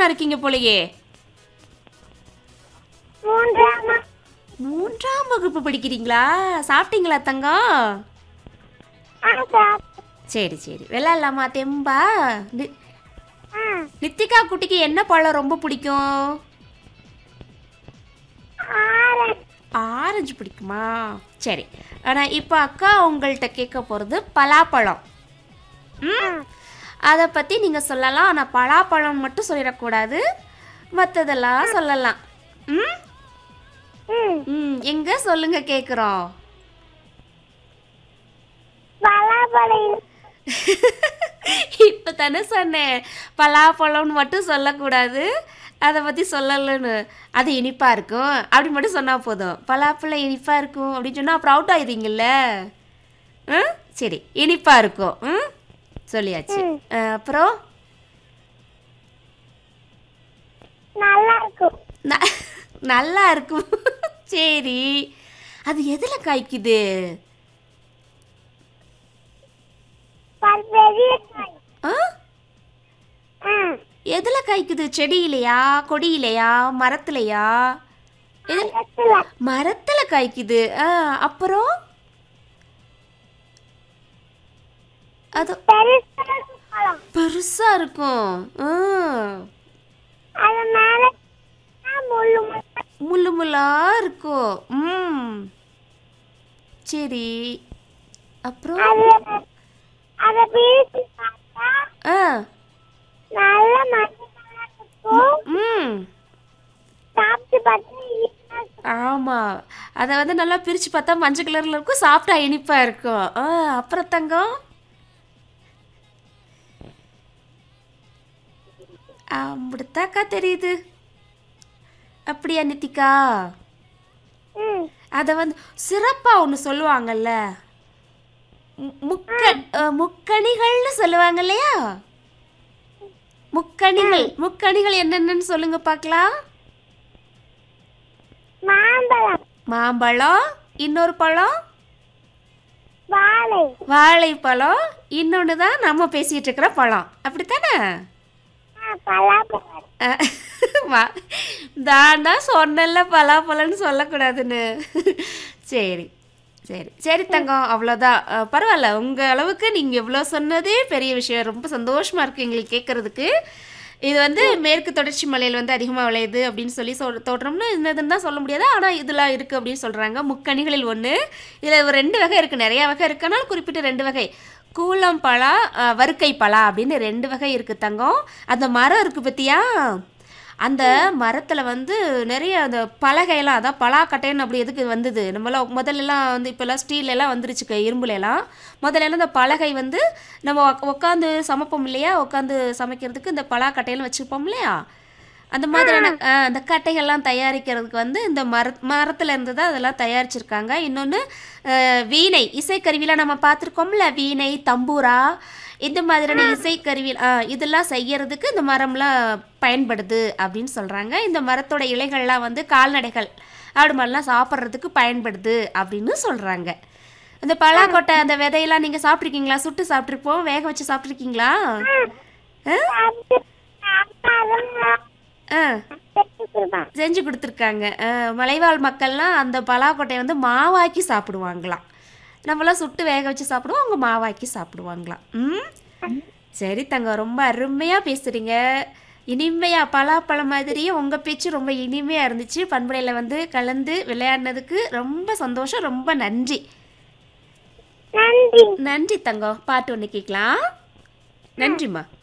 பொண்ணா இருக்கீங்க போலயே. மூன்றாம் வகுப்பு படிக்கிறீங்களா? சாப்பிட்டீங்களா தங்கம்? சரி சரி, விளையாடலாமா தெம்பா? நித்திகா குட்டிக்கு என்ன பழம் ரொம்ப பிடிக்கும்? ஆரஞ்சு பிடிக்குமா? சரி, ஆனால் இப்போ அக்கா உங்கள்கிட்ட கேட்க போகிறது பலாப்பழம். அதை பற்றி நீங்கள் சொல்லலாம், ஆனால் பலாப்பழம் மட்டும் சொல்லிடக்கூடாது, மற்றதெல்லாம் சொல்லலாம். எங்க சொல்லுங்க கேட்குறோம். இப்போ தானே சொன்னேன் பலாப்பழம்னு மட்டும் சொல்லக்கூடாது, அதை பற்றி சொல்லலன்னு. அது இனிப்பாக இருக்கும் அப்படி மட்டும் சொன்னால் போதும். பலாப்பழம் இனிப்பாக இருக்கும் அப்படின்னு சொன்னால் அப்புறம் அவுட் ஆயிடுவீங்கல்ல. சரி, இனிப்பாக இருக்கும். சொல்லியாச்சு. அப்புறம் நல்லா இருக்கும். சரி, அது எதில் காய்க்குது? எதுல காய்க்குது? செடியிலையா, கொடியிலையா, மரத்துலையா? மரத்துல காய்க்குது. அப்புறம் அது பெருசா இருக்கும். முள்ளு முள்ளா இருக்கும். சரி, அப்புறம் ஆமா, அதை வந்து நல்லா பிரிச்சு பார்த்தா மஞ்சள் கலர்ல இருக்கும், சாப்பிட்டா இனிப்பா இருக்கும். அப்புறம் தங்கம் அப்படித்தாக்கா தெரியுது. அப்படியா நித்திகா? அதை வந்து சிறப்பா ஒன்று சொல்லுவாங்கல்ல, முக்கணிகள்னு சொல்லுவாங்க இல்லையா? முக்கணிகள் என்னென்னு சொல்லுங்க பார்க்கலாம். மாம்பழம், இன்னொரு பழம் வாழைப்பழம், இன்னொன்று தான் நம்ம பேசிட்டு இருக்கிற பழம். அப்படித்தானே? தானா சொன்னல பலாப்பழம்னு சொல்லக்கூடாதுன்னு. சரி சரி சரி தங்கம், அவ்வளோதான். பரவாயில்ல, உங்கள் அளவுக்கு நீங்கள் எவ்வளோ சொன்னதே பெரிய விஷயம். ரொம்ப சந்தோஷமாக இருக்குது எங்களுக்கு கேட்குறதுக்கு. இது வந்து மேற்கு தொடர்ச்சி மலையில் வந்து அதிகமாக விளையுது அப்படின்னு சொல்லி தோற்றம்னு என்னதுன்னு தான் சொல்ல முடியாது, ஆனால் இதெல்லாம் இருக்குது அப்படின்னு சொல்கிறாங்க. முக்கணிகளில் ஒன்று. இதில் 2 வகை இருக்குது, நிறையா வகை இருக்குனால் குறிப்பிட்ட 2 வகை. கூலம் பலா, வறுக்கை பலா அப்படின்னு 2 வகை இருக்குது தங்கம். அந்த மரம் இருக்குது பற்றியா? அந்த மரத்தில் வந்து நிறைய அந்த பலகையெல்லாம், அதான் பலாக்கட்டைன்னு அப்படி எதுக்கு வந்தது? நம்மளாம் முதல்லலாம் வந்து இப்போல்லாம் ஸ்டீலெல்லாம் வந்துருச்சுக்க, இரும்புலெல்லாம். முதல்லலாம் இந்த பலகை வந்து நம்ம உட்காந்து சமைப்போம் இல்லையா, உட்காந்து சமைக்கிறதுக்கு இந்த பலாக்கட்டையெல்லாம் வச்சுருப்போம் இல்லையா, அந்த மாதிரியான அந்த கட்டைகள்லாம் தயாரிக்கிறதுக்கு வந்து இந்த மரத்தில் இருந்து தான் அதெல்லாம் தயாரிச்சிருக்காங்க. இன்னொன்று வீணை, இசைக்கருவிலாம் நம்ம பார்த்துருக்கோம்ல, வீணை, தம்பூரா, இந்த மாதிரியான இசைக்கருவி இதெல்லாம் செய்யறதுக்கு இந்த மரம்லாம் பயன்படுது அப்படின்னு சொல்கிறாங்க. இந்த மரத்தோட இலைகள்லாம் வந்து கால்நடைகள் ஆடு மாதிரிலாம் சாப்பிட்றதுக்கு பயன்படுது அப்படின்னு சொல்கிறாங்க. இந்த பலாக்கொட்டை அந்த விதையெல்லாம் நீங்கள் சாப்பிட்ருக்கீங்களா? சுட்டு சாப்பிட்ருப்போம், வேக வச்சு சாப்பிட்ருக்கீங்களா? செஞ்சு கொடுத்துருக்காங்க. மலைவாழ் மக்கள்லாம் அந்த பலாக்கொட்டையை வந்து மாவாக்கி சாப்பிடுவாங்களாம். நம்மளாம் சுட்டு வேக வச்சு சாப்பிடுவோம், அவங்க மாவாக்கி சாப்பிடுவாங்களாம். சரி தங்கம், ரொம்ப அருமையாக பேசுகிறீங்க. இனிமையாக பலாப்பழம் மாதிரியே உங்கள் பேச்சு ரொம்ப இனிமையாக இருந்துச்சு. பண்புடையில் வந்து கலந்து விளையாடினதுக்கு ரொம்ப சந்தோஷம். ரொம்ப நன்றி. நன்றி தங்கம். பாட்டு ஒன்று கேட்கலாம். நன்றிம்மா.